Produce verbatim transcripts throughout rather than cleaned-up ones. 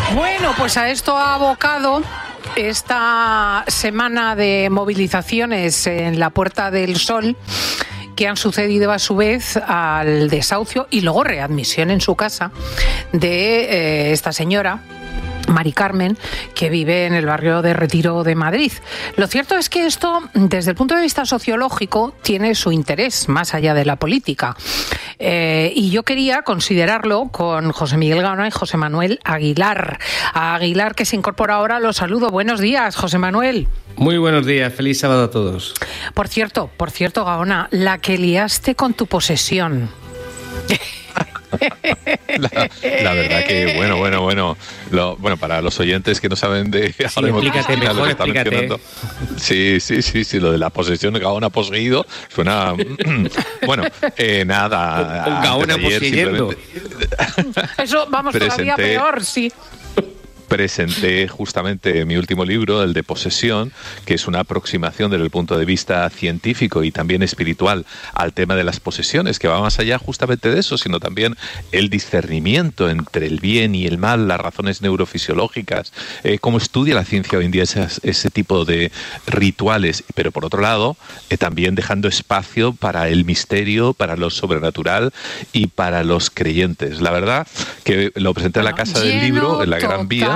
Bueno, pues a esto ha abocado esta semana de movilizaciones en la Puerta del Sol, que han sucedido a su vez al desahucio y luego readmisión en su casa de eh, esta señora, Mari Carmen, que vive en el barrio de Retiro de Madrid. Lo cierto es que esto, desde el punto de vista sociológico, tiene su interés más allá de la política. Eh, y yo quería considerarlo con José Miguel Gaona y José Manuel Aguilar. A Aguilar, que se incorpora ahora, lo saludo. Buenos días, José Manuel. Muy buenos días, feliz sábado a todos. Por cierto, por cierto, Gaona, la que liaste con tu posesión. La, la verdad que, bueno, bueno, bueno, lo, bueno, para los oyentes que no saben de... Sí, explícate mejor, explícate. Sí, sí, sí, sí, lo de la posesión de Gaona poseído suena... bueno, eh, nada... Un Gaona poseyendo. Eso, vamos, todavía peor, sí. Presenté justamente mi último libro, el de Posesión, que es una aproximación desde el punto de vista científico y también espiritual al tema de las posesiones, que va más allá justamente de eso, sino también el discernimiento entre el bien y el mal, las razones neurofisiológicas, eh, cómo estudia la ciencia hoy en día esas, ese tipo de rituales, pero por otro lado, eh, también dejando espacio para el misterio, para lo sobrenatural y para los creyentes. La verdad que lo presenté en la Casa del Libro, en la Gran Vía,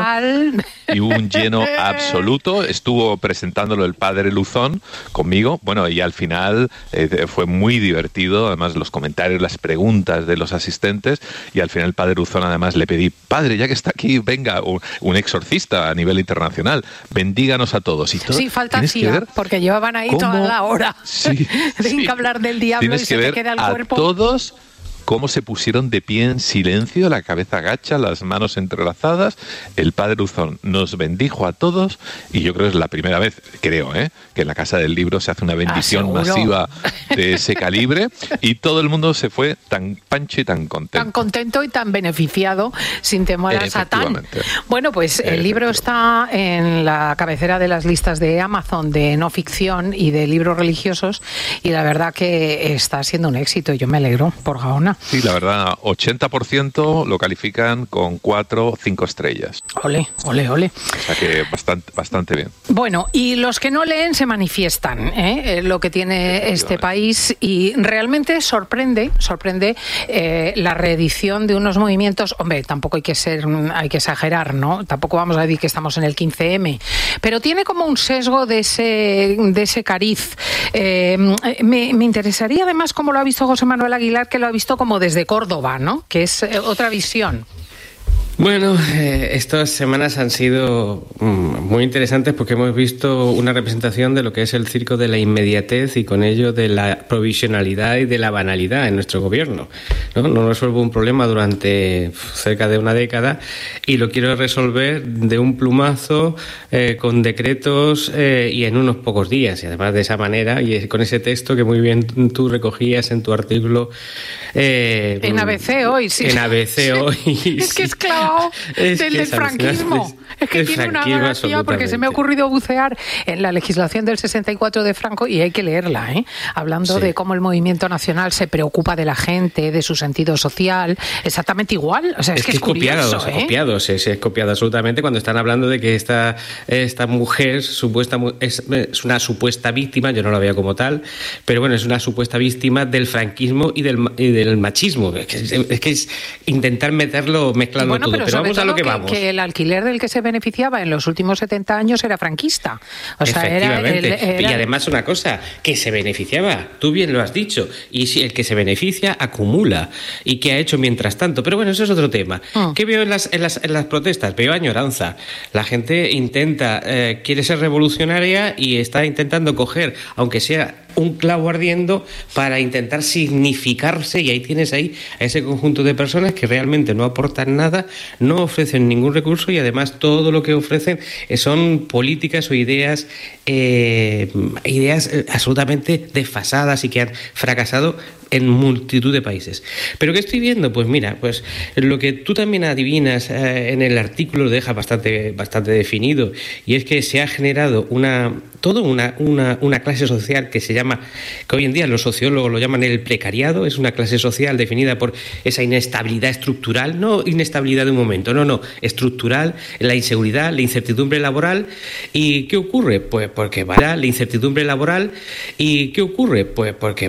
y hubo un lleno absoluto. Estuvo presentándolo el padre Luzón conmigo, bueno, y al final eh, fue muy divertido, además los comentarios, las preguntas de los asistentes, y al final el padre Luzón además le pedí: padre, ya que está aquí, venga, un, un exorcista a nivel internacional, bendíganos a todos. Y todo, sí, falta hacía, porque llevaban ahí toda la hora. Sí, Tienen sí. que hablar del diablo. Tienes y se que te queda el a cuerpo. Todos cómo se pusieron de pie en silencio, la cabeza agacha, las manos entrelazadas. El padre Luzón nos bendijo a todos, y yo creo que es la primera vez, creo, ¿eh? que en la Casa del Libro se hace una bendición ah, masiva de ese calibre, y todo el mundo se fue tan pancho y tan contento. Tan contento y tan beneficiado, sin temor a Satán. Bueno, pues el libro está en la cabecera de las listas de Amazon de no ficción y de libros religiosos, y la verdad que está siendo un éxito. Yo me alegro por Gaona. Sí, la verdad, ochenta por ciento lo califican con cuatro o cinco estrellas. Ole, ole, ole. O sea que bastante, bastante bien. Bueno, y los que no leen se manifiestan, ¿eh? Lo que tiene este país, y realmente sorprende, sorprende eh, la reedición de unos movimientos. Hombre, tampoco hay que ser, hay que exagerar, ¿no? Tampoco vamos a decir que estamos en el quince eme, pero tiene como un sesgo de ese, de ese cariz. Eh, me, me interesaría además cómo lo ha visto José Manuel Aguilar, que lo ha visto como desde Córdoba, ¿no? Que es eh, otra visión. Bueno, eh, estas semanas han sido mm, muy interesantes porque hemos visto una representación de lo que es el circo de la inmediatez y con ello de la provisionalidad y de la banalidad en nuestro gobierno, ¿no? No resuelve un problema durante cerca de una década y lo quiero resolver de un plumazo, eh, con decretos eh, y en unos pocos días. Y además de esa manera y con ese texto que muy bien tú recogías en tu artículo. Eh, en A B C hoy, sí. En A B C hoy. Es que es claro. Es del, del franquismo. Es, es que tiene una gracia porque se me ha ocurrido bucear en la legislación del sesenta y cuatro de Franco y hay que leerla, ¿eh? Hablando sí. de cómo el movimiento nacional se preocupa de la gente, de su sentido social, exactamente igual. O sea, es, es que, que es curioso, copiado, ¿eh? es copiado, sí, sí, es copiado absolutamente cuando están hablando de que esta, esta mujer supuesta es, es una supuesta víctima, yo no la veo como tal, pero bueno, es una supuesta víctima del franquismo y del, y del machismo. Es que es, es, que es intentar meterlo, mezclarlo bueno, todo. Pero, pero vamos a lo que, que vamos. Que el alquiler del que se beneficiaba en los últimos setenta años era franquista. O sea, era, el, era... Y además una cosa, que se beneficiaba, tú bien lo has dicho, y si el que se beneficia acumula. ¿Y qué ha hecho mientras tanto? Pero bueno, eso es otro tema. Mm. ¿Qué veo en las, en, las, en las protestas? Veo añoranza. La gente intenta, eh, quiere ser revolucionaria y está intentando coger, aunque sea un clavo ardiendo, para intentar significarse, y ahí tienes ahí a ese conjunto de personas que realmente no aportan nada, no ofrecen ningún recurso y además todo lo que ofrecen son políticas o ideas eh, ideas absolutamente desfasadas y que han fracasado en multitud de países. ¿Pero qué estoy viendo? Pues mira, pues lo que tú también adivinas eh, en el artículo lo deja bastante, bastante definido, y es que se ha generado una toda una, una, una clase social que se llama, que hoy en día los sociólogos lo llaman el precariado. Es una clase social definida por esa inestabilidad estructural, no inestabilidad de un momento, no, no, estructural, la inseguridad, la incertidumbre laboral. ¿Y qué ocurre? Pues porque va la incertidumbre laboral. ¿Y qué ocurre? Pues porque